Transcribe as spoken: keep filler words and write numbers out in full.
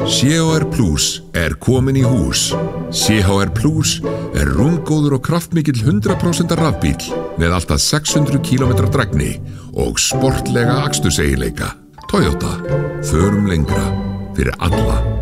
C H R Plus er komin í hús. C H R Plus er rúmgóður og kraftmikill hundrað prósent rafbíll með allt að sex hundruð kílómetra drægni og sportlega aksturseiginleika. Toyota, förum lengra fyrir alla.